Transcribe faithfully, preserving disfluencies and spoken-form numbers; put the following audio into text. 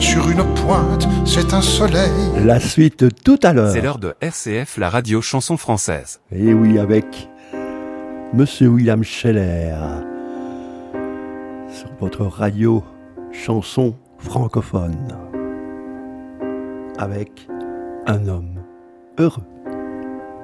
sur une pointe, c'est un soleil. La suite tout à l'heure. C'est l'heure de R C F, la radio chanson française. Et oui, avec Monsieur William Scheller sur votre radio chanson francophone avec un homme heureux.